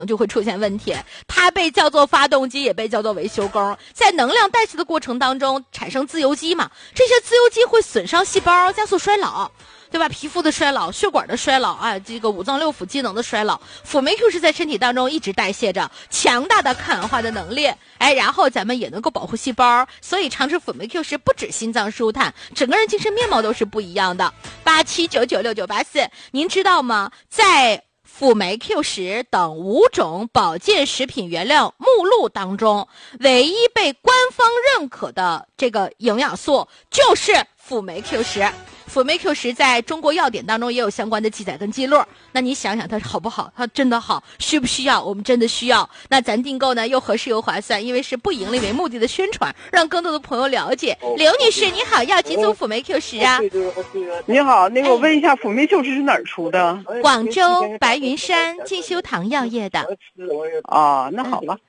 就会出现问题。它被叫做发动机，也被叫做维修工。在能量代谢的过程当中产生自由基嘛，这些自由基会损伤细胞，加速衰老，对吧？皮肤的衰老，血管的衰老啊，这个五脏六腑机能的衰老。辅酶 Q 是在身体当中一直代谢着强大的抗氧化的能力，然后咱们也能够保护细胞。所以常吃辅酶 Q 时不止心脏舒坦，整个人精神面貌都是不一样的。87996984，您知道吗？在辅酶 Q10等5种保健食品原料目录当中，唯一被官方认可的这个营养素就是辅酶 Q10。辅酶 Q10在中国药典当中也有相关的记载跟记录。那你想想它好不好？它真的好，需不需要？我们真的需要。那咱订购呢又合适又划算，因为是不盈利为目的的宣传，让更多的朋友了解。刘女士你好，要几组辅酶 Q10啊？ 你好，那个我问一下，辅酶 Q10是哪儿出的？ 广州白云山进修堂药业的。 啊，那好吧。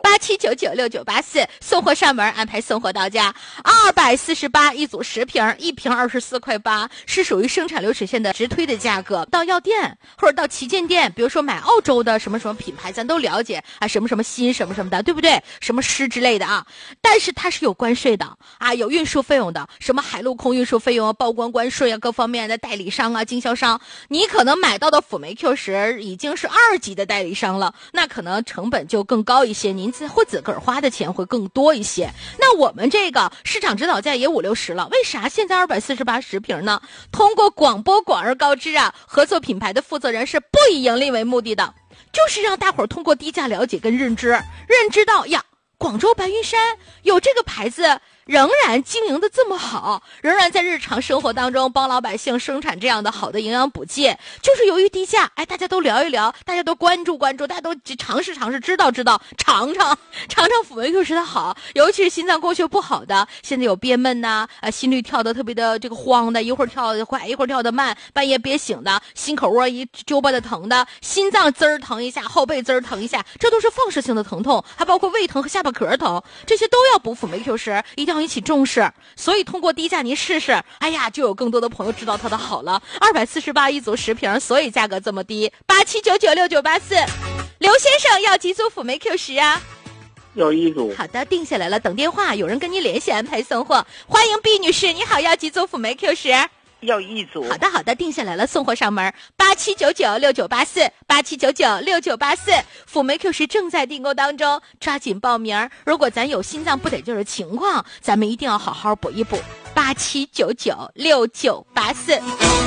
87996984，送货上门，安排送货到家，248一组10瓶，一瓶24块8，是属于生产流水线的直推的价格。到药店或者到旗舰店，比如说买澳洲的什么什么品牌，咱都了解啊，什么什么新什么什么的，对不对？什么狮之类的啊，但是它是有关税的啊，有运输费用的，什么海陆空运输费用啊，报关关税啊，各方面的代理商啊，经销商，你可能买到的辅酶 Q10已经是2级的代理商了，那可能成本就更高一些，您会自个儿花的钱会更多一些。那我们这个市场指导价也50-60了，为啥现在248 10瓶呢？通过广播广而告知啊，合作品牌的负责人是不以盈利为目的的，就是让大伙儿通过低价了解跟认知到呀，广州白云山有这个牌子仍然经营的这么好，仍然在日常生活当中帮老百姓生产这样的好的营养补剂，就是由于低价，大家都聊一聊，大家都关注，大家都尝试，知道，尝辅酶 Q10的好，尤其是心脏供血不好的，现在有憋闷呐，心率跳得特别的这个慌的，一会儿跳得快，一会儿跳得慢，半夜憋醒的，心口窝一揪巴的疼的，心脏滋儿疼一下，后背滋儿疼一下，这都是放射性的疼痛，还包括胃疼和下巴壳疼，这些都要补辅酶 Q10，一定要一起重视。所以通过低价您试试，就有更多的朋友知道它的好了。248一组10瓶，所以价格这么低。87996984，刘先生要几组辅酶 Q10啊？ 要1组。 好的，定下来了，等电话，有人跟您联系安排送货。欢迎 B 女士，你好，要几组辅酶 Q10？ 要1组。 好的，定下来了，送货上门。87996984，辅酶 Q10正在订购当中，抓紧报名。如果咱有心脏不得劲儿的情况，咱们一定要好好补一补。87996984。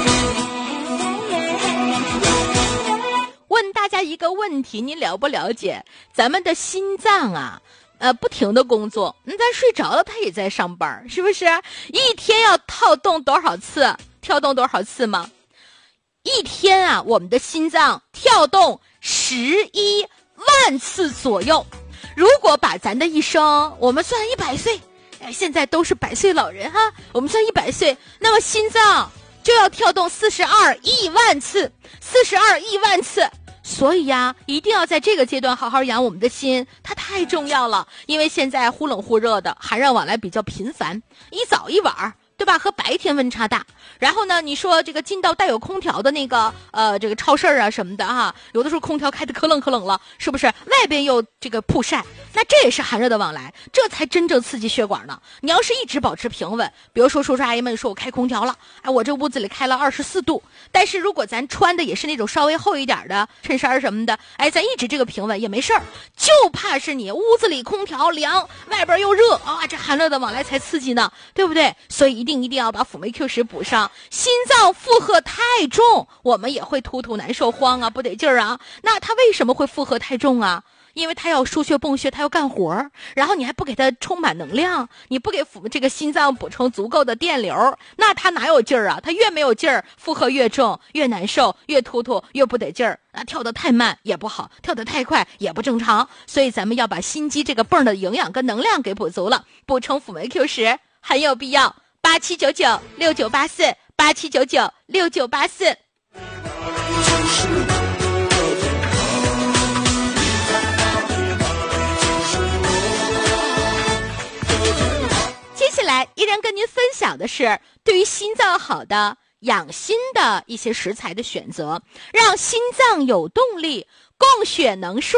问大家一个问题，您了不了解？咱们的心脏啊，不停的工作，咱睡着了，它也在上班，是不是？一天要跳动多少次吗？一天啊，我们的心脏跳动11万次左右。如果把咱的一生，我们算100岁，现在都是100岁老人哈，我们算100岁，那么心脏就要跳动42亿万次。所以呀，一定要在这个阶段好好养我们的心，它太重要了。因为现在忽冷忽热的，寒热往来比较频繁，一早一晚，对吧？和白天温差大。然后呢，你说这个进到带有空调的那个这个超市啊什么的哈，有的时候空调开得可冷了，是不是？外边又这个曝晒，那这也是寒热的往来，这才真正刺激血管呢。你要是一直保持平稳，比如说叔叔阿姨们说我开空调了，我这屋子里开了24度，但是如果咱穿的也是那种稍微厚一点的衬衫什么的，咱一直这个平稳也没事儿，就怕是你屋子里空调凉，外边又热啊，这寒热的往来才刺激呢，对不对？所以一定要把辅酶 Q10补上。心脏负荷太重，我们也会突难受慌啊，不得劲儿啊。那它为什么会负荷太重啊？因为它要输血泵血，它要干活，然后你还不给它充满能量，你不给这个心脏补充足够的电流，那它哪有劲儿啊？它越没有劲儿，负荷越重，越难受，越突越不得劲儿。跳得太慢也不好，跳得太快也不正常。所以咱们要把心肌这个泵的营养跟能量给补足了，补充辅酶 Q10很有必要。87996984，87996984。接下来依然跟您分享的是对于心脏好的养心的一些食材的选择，让心脏有动力， 供血能顺。